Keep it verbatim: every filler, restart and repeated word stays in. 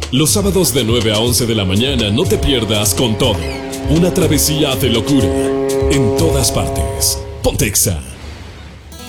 Los sábados de nueve a once de la mañana no te pierdas Con Todo. Una travesía de locura en todas partes. Ponte Exa.